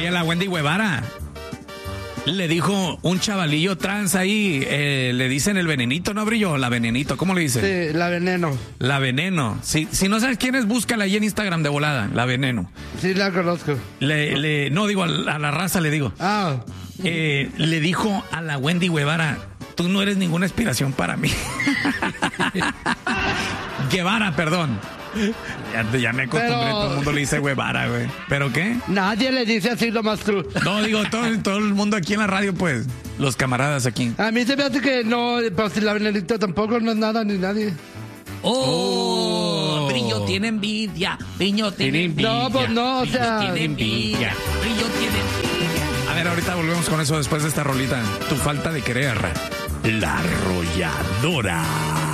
Oye, la Wendy Guevara le dijo un chavalillo trans ahí, le dicen el venenito, ¿no, Brillo? La venenito, ¿cómo le dice? Sí, la veneno. La veneno. Si no sabes quién es, búscala ahí en Instagram de volada, la veneno. Sí, la conozco. No, digo, a la raza le digo. Ah. Le dijo a la Wendy Guevara, tú no eres ninguna inspiración para mí. Guevara, perdón. Ya me acostumbré, todo el mundo le dice Guevara, güey. ¿Pero qué? Nadie le dice así nomás tú. No, digo, todo el mundo aquí en la radio, pues. Los camaradas aquí. A mí se me hace que no, pues la venenita tampoco no es nada ni nadie. Oh, Brillo tiene envidia. Brillo tiene envidia. No, pues no, o sea. Brillo tiene envidia. Brillo tiene envidia. A ver, ahorita volvemos con eso después de esta rolita. Tu falta de querer. La Arrolladora.